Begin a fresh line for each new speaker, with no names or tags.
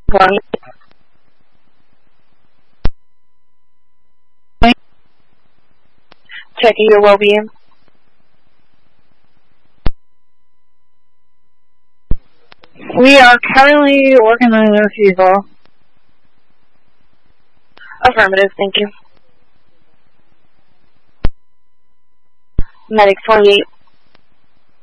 One. Checking your well-being.
We are currently working on the refusal.
Affirmative, thank you. Medic 28.